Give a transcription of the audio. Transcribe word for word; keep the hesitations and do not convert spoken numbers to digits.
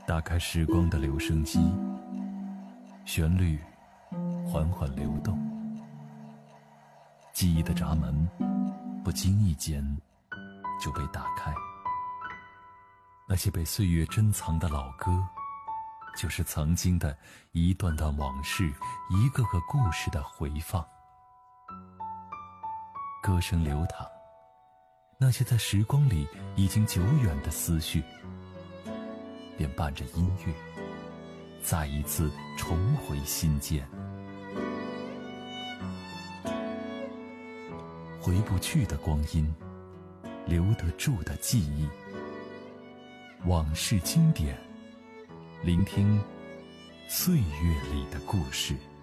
打开时光的留声机，旋律缓缓流动，记忆的闸门不经意间就被打开。那些被岁月珍藏的老歌，就是曾经的一段段往事，一个个故事的回放。歌声流淌，那些在时光里已经久远的思绪，便伴着音乐再一次重回心间。回不去的光阴，留得住的记忆，往事经典，聆听岁月里的故事。